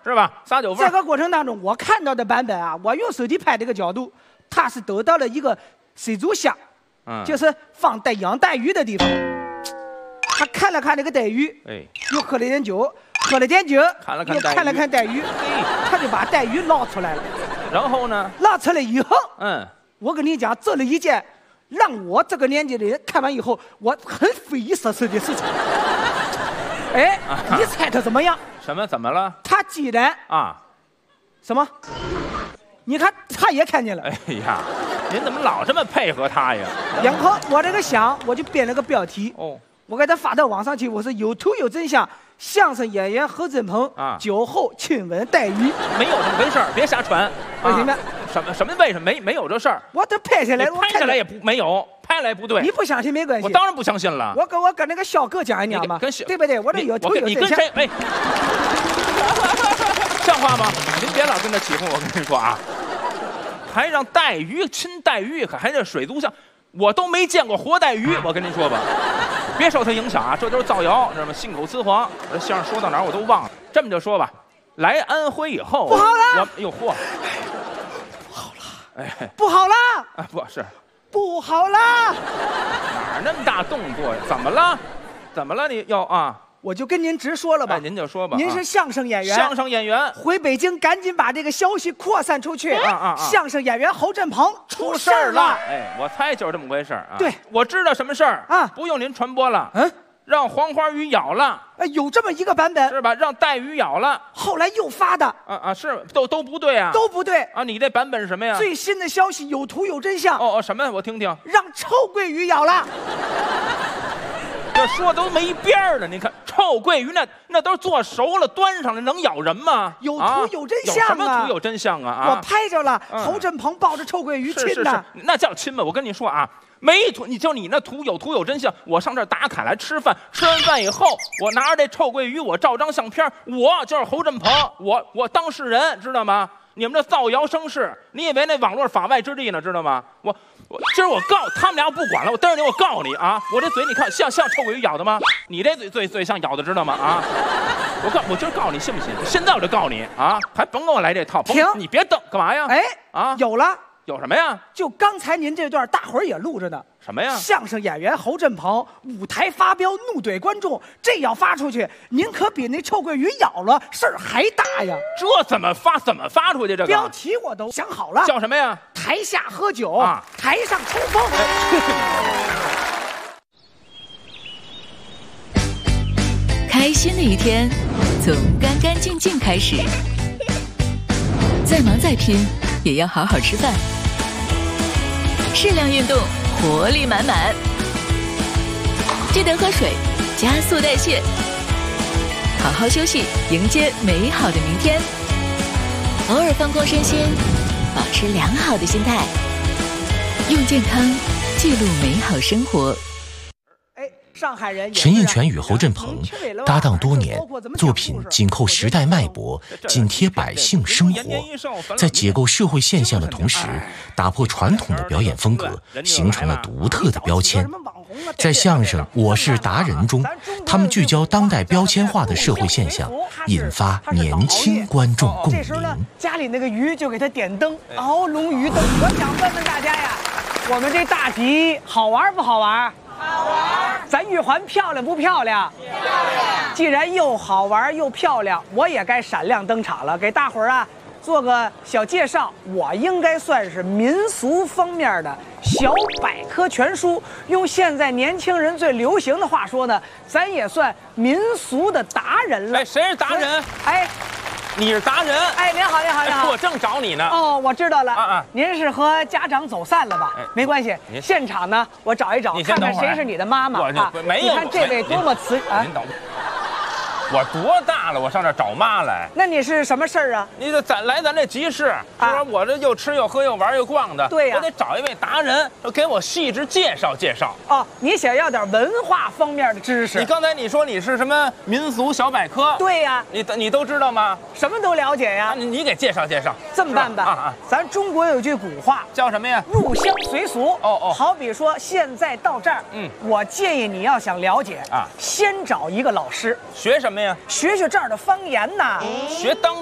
是吧？撒酒疯。 这个过程当中，我看到的版本啊，我用手机拍这个角度，他是得到了一个水族箱，就是放养带鱼的地方。他看了看那个带鱼， 哎， 又喝了点酒，喝了点酒， 看了看带鱼，他就把带鱼捞出来了。 然后呢？ 捞出来以后， 我跟你讲，做了一件让我这个年纪的人看完以后，我很匪夷所思的事情。哎，你猜他怎么样？ 什么？怎么了？ 他既然什么？你看，他也看见了。 哎呀，您怎么老这么配合他呀？ 然后我这个想，我就编了个标题。我给他发到网上去，我说有图有真相。相声演员侯振鹏酒后亲吻带鱼， 没有这么回事儿，别瞎传。 为什么？ 什么？为什么没有这事儿？ 我都拍下来， 拍下来也没有，拍来不对。 你不相信没关系， 我当然不相信了。 我跟那个小哥讲一讲嘛，对不对？我这有图有真相。 你跟谁？哎，像话吗？您别老跟他起哄，我跟您说啊，还让带鱼亲带鱼，还这水族箱，我都没见过活带鱼，我跟您说吧。别受他影响啊，这都是造谣，知道吗？信口雌黄。我这相声说到哪儿我都忘了。这么就说吧，来安徽以后， 不好了！ 哎呦嚯， 不好了！ 哎， 不好了！ 啊，不是， 不好了！ 哪那么大动作呀？怎么了？怎么了？你要啊？ 我就跟您直说了吧。 您就说吧。 您是相声演员。 相声演员回北京，赶紧把这个消息扩散出去。相声演员侯振鹏出事儿了。 哎，我猜就是这么回事啊。 对， 我知道什么事儿啊，不用您传播了。让黄花鱼咬了。 有这么一个版本是吧？让带鱼咬了。 后来又发的。 是都不对啊。 都不对啊！你这版本是什么呀？ 最新的消息有图有真相。 什么？我听听。 让臭鳜鱼咬了。 这说都没边儿了，您看臭鳜鱼那都是做熟了端上来，能咬人吗？ 有图有真相啊！ 有什么图有真相啊？ 我拍着了，侯振鹏抱着臭鳜鱼亲的， 那叫亲吗？我跟你说啊，没图，你那图有图有真相。我上这儿打卡来吃饭，吃完饭以后，我拿着这臭鳜鱼，我照张相片，我就是侯振鹏，我当事人，知道吗？你们这造谣生事，你以为那网络法外之地呢？知道吗？今儿我告他们俩不管了，我逮着你我告你啊！我这嘴你看像臭鳜鱼咬的吗？你这嘴像咬的，知道吗？啊！我今儿告你信不信？现在我就告你啊！还甭跟我来这套！ 停！ 你别瞪，干嘛呀？ 有了。 有什么呀？ 就刚才您这段，大伙儿也录着呢。 什么呀？ 相声演员侯振鹏舞台发飙怒怼观众，这要发出去，您可比那臭鳜鱼咬了事儿还大呀！ 这怎么发出去？这个标题我都想好了， 叫什么呀？ 台下喝酒，台上冲锋。 开心的一天从干干净净开始，再忙再拼也要好好吃饭，适量运动，活力满满，记得喝水，加速代谢，好好休息，迎接美好的明天。偶尔放空身心，保持良好的心态，用健康记录美好生活。 上海人陈印泉与侯振鹏搭档多年，作品紧扣时代脉搏，紧贴百姓生活，在解构社会现象的同时，打破传统的表演风格，形成了独特的标签。在相声《我是达人》中，他们聚焦当代标签化的社会现象，引发年轻观众共鸣。 家里那个鱼就给他点灯，熬龙鱼灯。我想问问大家呀，我们这大集好玩不好玩？好玩。咱玉环漂亮不漂亮？漂亮。既然又好玩又漂亮，我也该闪亮登场了，给大伙儿做个小介绍。我应该算是民俗方面的小百科全书，用现在年轻人最流行的话说呢，咱也算民俗的达人了。 谁是达人？你是达人？ 您好，您好，您好！ 我正找你呢。 我知道了。您是和家长走散了吧？没关系，现场呢，我找一找，看看谁是你的妈妈啊？ 没有， 你看这位多么慈啊！ 您等。我多大了？我上这找妈来？ 那你是什么事儿啊？你得咱这集市，说我这又吃又喝又玩又逛的， 对呀， 我得找一位达人，给我细致介绍介绍。 你想要点文化方面的知识？ 你刚才你说你是什么民俗小百科？ 对呀， 你都知道吗？ 什么都了解呀。 你给介绍介绍。 这么办吧，咱中国有句古话叫什么呀？ 入乡随俗。好比说现在到这儿，我建议你要想了解先找一个老师。 学什么呀？ 学学这儿的方言呐， 学当